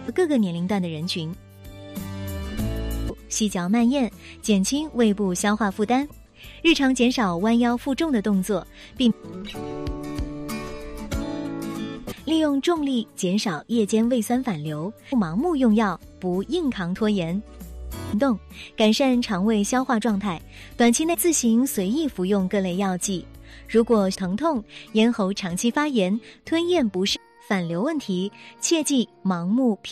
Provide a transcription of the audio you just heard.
各个年龄段的人群。细嚼慢咽，减轻胃部消化负担，日常减少弯腰负重的动作，并利用重力减少夜间胃酸反流，不盲目用药，不硬扛拖延。行动改善肠胃消化状态，短期内自行随意服用各类药剂。如果疼痛、咽喉长期发炎、吞咽不适、反流问题，切忌盲目